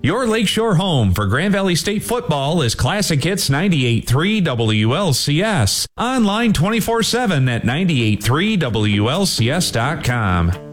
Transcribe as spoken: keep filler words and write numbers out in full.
Your Lakeshore home for Grand Valley State football is Classic Hits ninety-eight point three W L C S. Online twenty-four seven at ninety-eight point three W L C S dot com.